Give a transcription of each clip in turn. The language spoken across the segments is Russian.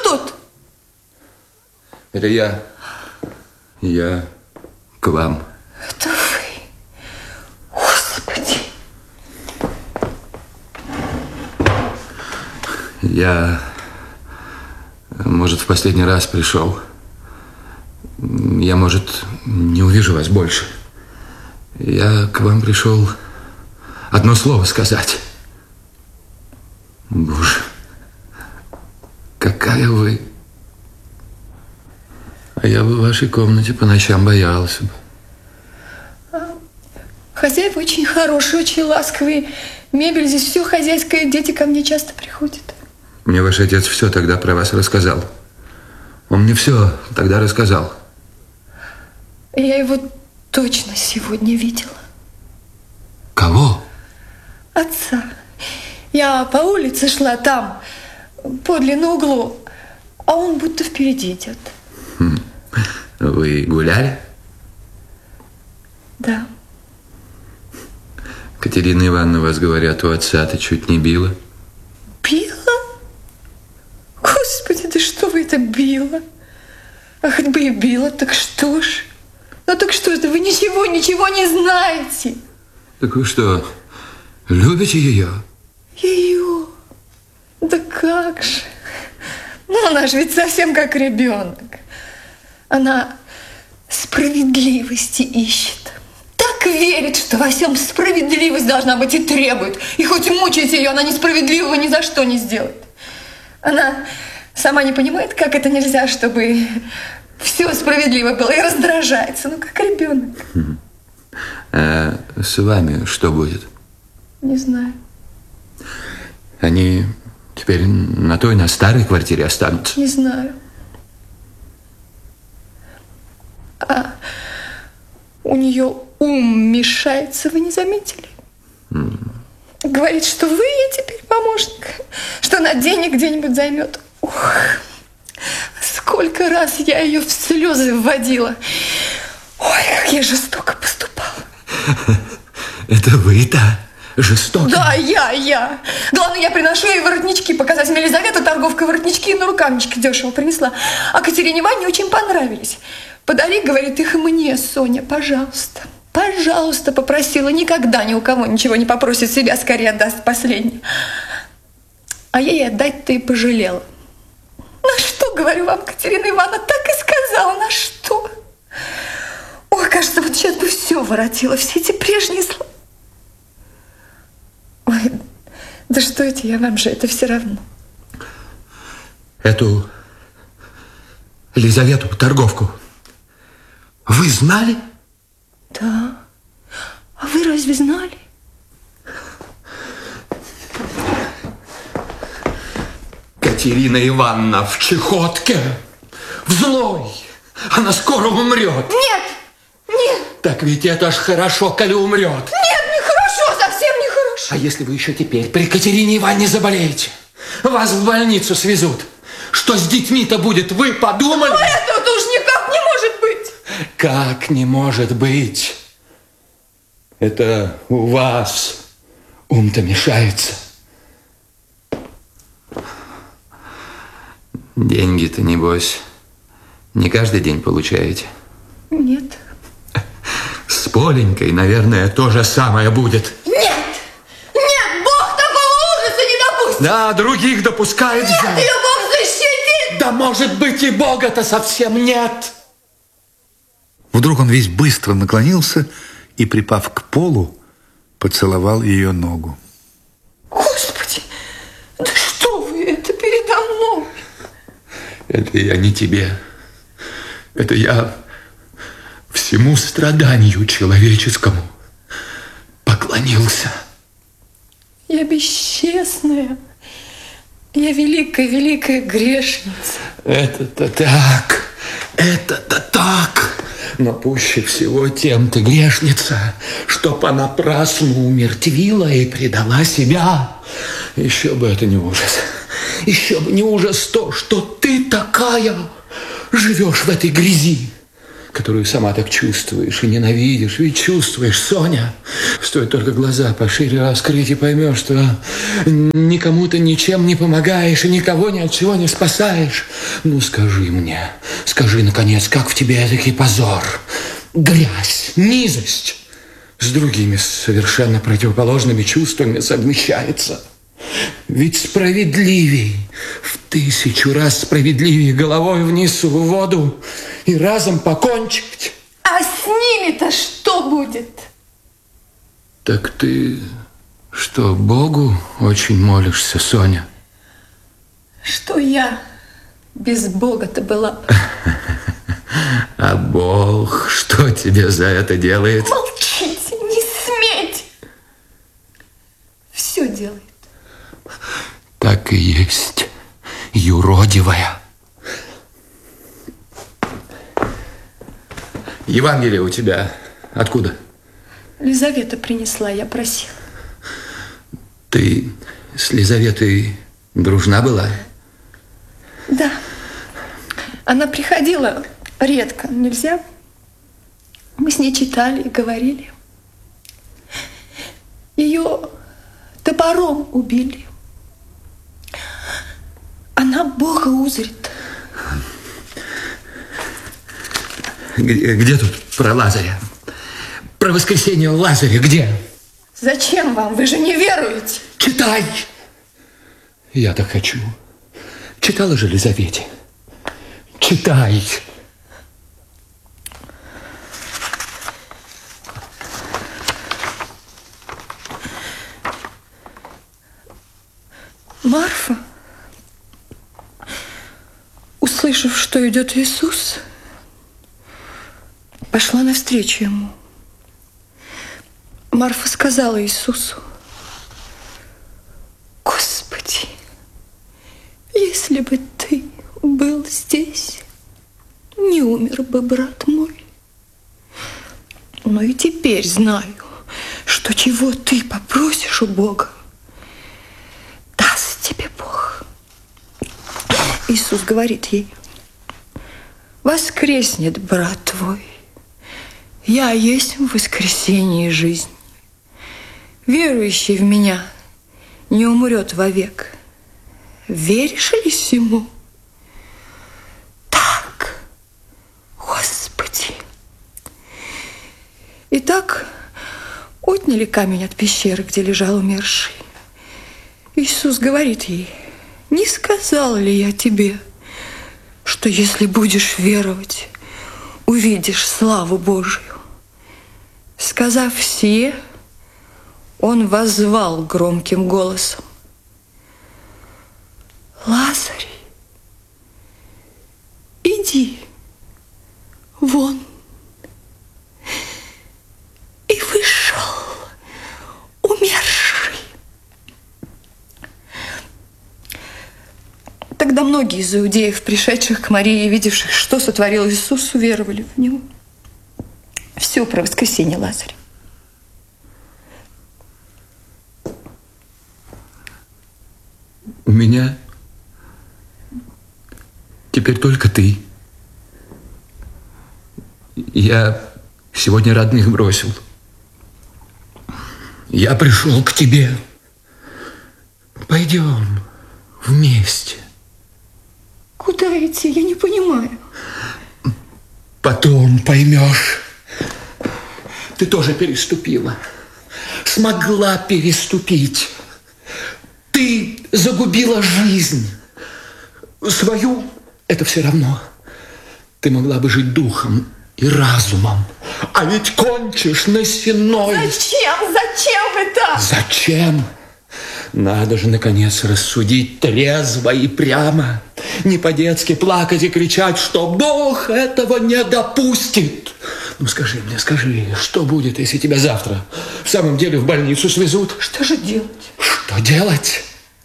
тут? Это я. Я к вам. Это вы. Господи. Я, может, в последний раз пришел. Я, может, не увижу вас больше. Я к вам пришел одно слово сказать. Боже, какая вы. А я бы в вашей комнате по ночам боялся бы. Хозяева очень хорошие, очень ласковые. Мебель здесь все хозяйское, дети ко мне часто приходят. Мне ваш отец все тогда про вас рассказал. Он мне все тогда рассказал. Я его точно сегодня видела. Кого? Отца. Я по улице шла там, подле на углу, а он будто впереди идет. Вы гуляли? Да. Катерина Ивановна, вас, говорят, у отца-то чуть не била. Била? Господи, да что вы это била? А хоть бы и била, так что ж? Ну так что это, вы ничего не знаете. Так вы что, любите ее? Ее? Да как же? Ну, она же ведь совсем как ребенок. Она справедливости ищет. Так верит, что во всем справедливость должна быть и требует. И хоть мучает ее, она несправедливого ни за что не сделает. Она сама не понимает, как это нельзя, чтобы все справедливо было, и раздражается. Ну, как ребенок. А с вами что будет? Не знаю. Они теперь на старой квартире останутся? Не знаю. А у нее ум мешается, вы не заметили? Говорит, что вы ей теперь помощник, что она денег где-нибудь займет. Ох, сколько раз я ее в слезы вводила. Ой, как я жестоко поступала. Это вы-то жестоко? Да, я. Главное, я приношу ей воротнички показать. Мне Елизавета торговка воротнички на рукавнички дешево принесла. А Катерине Ивановне очень понравились. Подари, говорит, их мне, Соня, пожалуйста. Пожалуйста, попросила. Никогда ни у кого ничего не попросит, себя скорее отдаст последний. А я ей отдать-то и пожалела. На что, говорю вам, Катерина Ивановна, так и сказала, на что? Ой, кажется, вот сейчас бы все воротила, все эти прежние слова. Ой, да что это я вам же, это все равно. Эту Елизавету, торговку, вы знали? Да. А вы разве знали? Катерина Ивановна в чехотке, в злой. Она скоро умрет. Нет. Так ведь это ж хорошо, коли умрет. Нет, нехорошо, совсем нехорошо. А если вы еще теперь при Катерине Ивановне заболеете, вас в больницу свезут, что с детьми-то будет, вы подумали? А этого-то уж никак не может быть. Как не может быть? Это у вас ум-то мешается. Деньги-то, небось, не каждый день получаете? Нет. С Поленькой, наверное, то же самое будет. Нет, Бог такого ужаса не допустит. Да, других допускает. Нет, ее Бог защитит. Да, может быть, и Бога-то совсем нет. Вдруг он весь быстро наклонился и, припав к полу, поцеловал ее ногу. Господи, да что вы, это передо мной. Это я не тебе. Это я всему страданию человеческому поклонился. Я бесчестная. Я великая грешница. Это-то так. Но пуще всего тем ты грешница, что понапрасну умертвила и предала себя. Еще бы это не ужас. Еще бы не ужас то, что ты такая живешь в этой грязи, которую сама так чувствуешь и ненавидишь. Ведь чувствуешь, Соня. Стоит только глаза пошире раскрыть и поймешь, что никому ты ничем не помогаешь и никого ни от чего не спасаешь. Ну, скажи мне, скажи, наконец, как в тебе этакий позор, грязь, низость с другими совершенно противоположными чувствами совмещается. Ведь справедливей, в 1000 раз справедливее головой вниз в воду и разом покончить. А с ними-то что будет? Так ты что, Богу очень молишься, Соня? Что я без Бога-то была? А Бог что тебе за это делает? Молчите, не смейте. Все делает. Так и есть, юродивая. Евангелие у тебя откуда? Лизавета принесла, я просила. Ты с Лизаветой дружна была? Да. Она приходила редко, нельзя. Мы с ней читали и говорили. Ее топором убили. Она Бога узрит. Где тут про Лазаря? Про воскресение Лазаря где? Зачем вам? Вы же не веруете. Читай! Я так хочу. Читала же Лизавете. Читай! Марфа, услышав, что идет Иисус, пошла навстречу ему. Марфа сказала Иисусу: Господи, если бы ты был здесь, не умер бы брат мой. Но и теперь знаю, что чего ты попросишь у Бога, даст тебе Бог. Иисус говорит ей: воскреснет брат твой. Я есть воскресение и жизнь. Верующий в меня не умрет вовек. Веришь ли сему? Так, Господи. Итак, отняли камень от пещеры, где лежал умерший. Иисус говорит ей: не сказал ли я тебе, что если будешь веровать, увидишь славу Божию? Сказав сие, он воззвал громким голосом: Лазарь, иди вон. И вышел умерший. Тогда многие из иудеев, пришедших к Марии и видевших, что сотворил Иисус, уверовали в Него. Все про воскресение Лазаря. У меня теперь только ты. Я сегодня родных бросил. Я пришел к тебе. Пойдем вместе. Куда идти? Я не понимаю. Потом поймешь. Ты тоже переступила. Смогла переступить. Ты загубила жизнь. Свою – это все равно. Ты могла бы жить духом и разумом. А ведь кончишь на сеной. Зачем? Зачем вы так? Зачем? Надо же, наконец, рассудить трезво и прямо. Не по-детски плакать и кричать, что Бог этого не допустит. Ну, скажи мне, скажи, что будет, если тебя завтра в самом деле в больницу свезут? Что же делать? Что делать?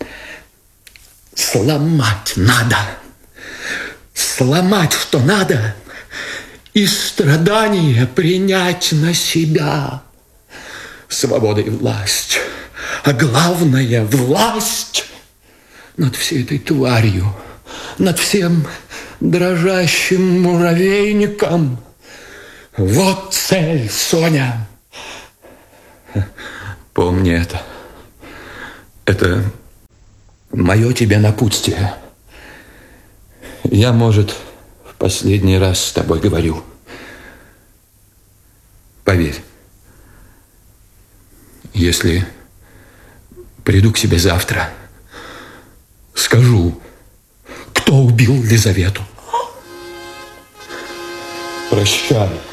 Сломать надо. Сломать, что надо. И страдания принять на себя. Свобода и власть. А главное, власть над всей этой тварью, над всем дрожащим муравейником, Вот цель, Соня. Помни это. Это мое тебе напутствие. Я, может, в последний раз с тобой говорю. Поверь, если приду к себе завтра, скажу, кто убил Лизавету. Прощай.